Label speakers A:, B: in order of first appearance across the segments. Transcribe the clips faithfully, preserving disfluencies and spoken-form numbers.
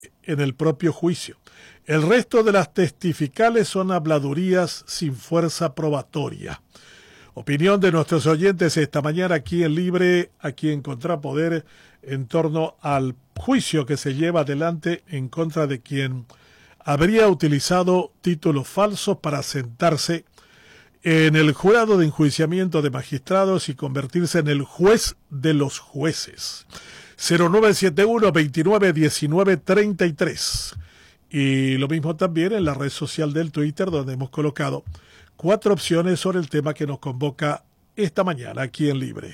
A: en el propio juicio. El resto de las testificales son habladurías sin fuerza probatoria. Opinión de nuestros oyentes esta mañana aquí en Libre, aquí en Contrapoder, en torno al juicio que se lleva adelante en contra de quien habría utilizado títulos falsos para sentarse en el jurado de enjuiciamiento de magistrados y convertirse en el juez de los jueces. cero nueve siete uno, veintinueve diecinueve treinta y tres. Y lo mismo también en la red social del Twitter, donde hemos colocado cuatro opciones sobre el tema que nos convoca esta mañana aquí en Libre.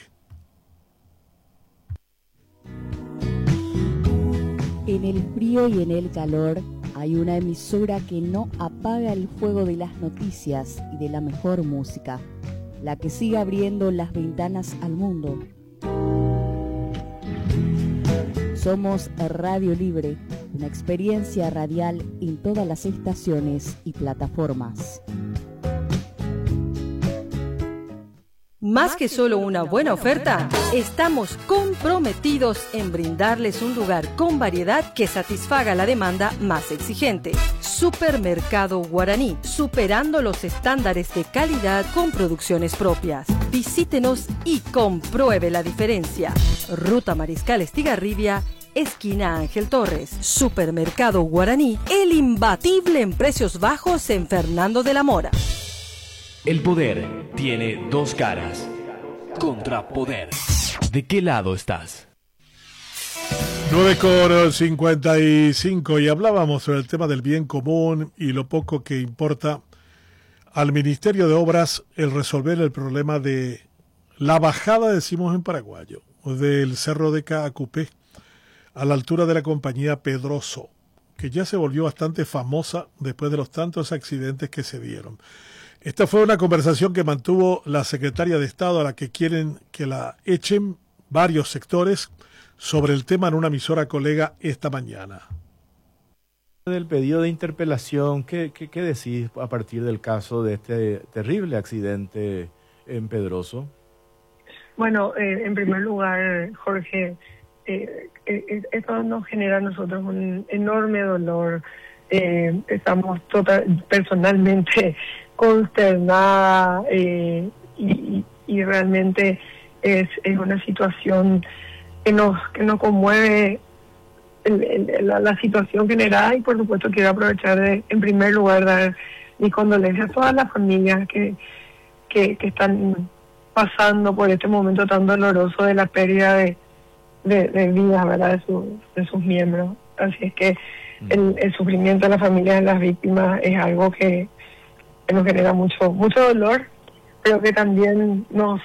B: En el frío y en el calor hay una emisora que no apaga el fuego de las noticias y de la mejor música, la que sigue abriendo las ventanas al mundo. Somos Radio Libre, una experiencia radial en todas las estaciones y plataformas.
C: Más que solo una buena oferta, estamos comprometidos en brindarles un lugar con variedad que satisfaga la demanda más exigente. Supermercado Guaraní, superando los estándares de calidad con producciones propias. Visítenos y compruebe la diferencia. Ruta Mariscal Estigarribia, esquina Ángel Torres. Supermercado Guaraní, el imbatible en precios bajos en Fernando de la Mora.
D: El poder tiene dos caras. Contrapoder. ¿De qué lado estás?
A: nueve con cincuenta y cinco y hablábamos sobre el tema del bien común y lo poco que importa al Ministerio de Obras el resolver el problema de la bajada, decimos en paraguayo, del Cerro de Caacupé a la altura de la compañía Pedroso, que ya se volvió bastante famosa después de los tantos accidentes que se dieron. Esta fue una conversación que mantuvo la secretaria de Estado, a la que quieren que la echen varios sectores, sobre el tema en una emisora colega esta mañana.
E: Del pedido de interpelación, ¿qué, qué, qué decís a partir del caso de este terrible accidente en Pedroso?
F: Bueno, eh, en primer lugar, Jorge, eh, eh, esto nos genera a nosotros un enorme dolor. Eh, estamos total, personalmente consternada eh, y, y realmente es, es una situación que nos que nos conmueve el, el, la, la situación generada, y por supuesto quiero aprovechar de, en primer lugar, dar mis condolencias a todas las familias que, que, que están pasando por este momento tan doloroso de la pérdida de, de, de vidas, ¿verdad?, de, su, de sus miembros. Así es que el, el sufrimiento de las familias de las víctimas es algo que, que nos genera mucho mucho dolor, pero que también nos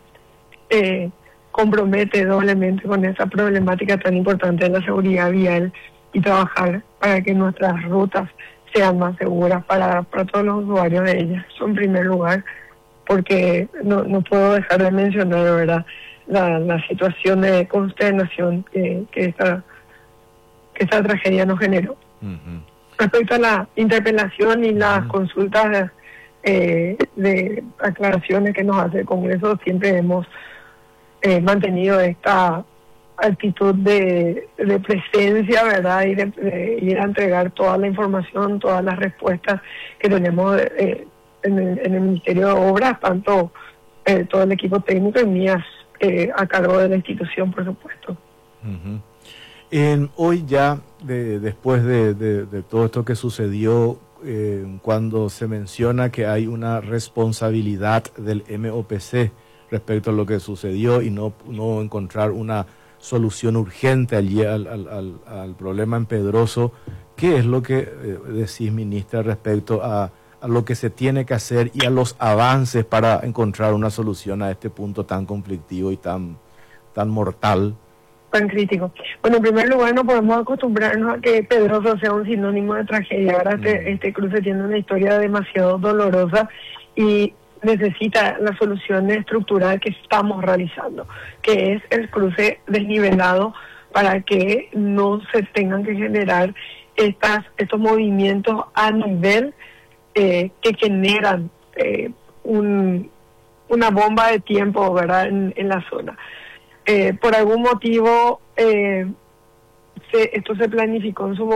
F: eh, compromete doblemente con esa problemática tan importante de la seguridad vial y trabajar para que nuestras rutas sean más seguras para, para todos los usuarios de ellas. Eso en primer lugar, porque no, no puedo dejar de mencionar, ¿verdad?, la, la situación de consternación que, que, esta, que esta tragedia nos generó. Uh-huh. Respecto a la interpelación y las uh-huh. consultas eh, de aclaraciones que nos hace el Congreso, siempre hemos eh, mantenido esta actitud de, de presencia, ¿verdad?, y de, de ir a entregar toda la información, todas las respuestas que tenemos eh, en, el, en el Ministerio de Obras, tanto eh, todo el equipo técnico y mías eh, a cargo de la institución, por supuesto.
E: Uh-huh. En, hoy ya, de, después de, de, de todo esto que sucedió, eh, cuando se menciona que hay una responsabilidad del M O P C respecto a lo que sucedió y no, no encontrar una solución urgente allí al, al, al, al problema en Pedroso, ¿qué es lo que eh, decís, ministra, respecto a, a lo que se tiene que hacer y a los avances para encontrar una solución a este punto tan conflictivo y tan, tan mortal?
F: Tan crítico. Bueno, en primer lugar, no podemos acostumbrarnos a que Pedroso sea un sinónimo de tragedia. Ahora mm. este, este cruce tiene una historia demasiado dolorosa y necesita la solución estructural que estamos realizando, que es el cruce desnivelado, para que no se tengan que generar estas estos movimientos a nivel eh, que generan eh, un, una bomba de tiempo, ¿verdad?, en, en la zona. Eh, por algún motivo eh, se, esto se planificó en su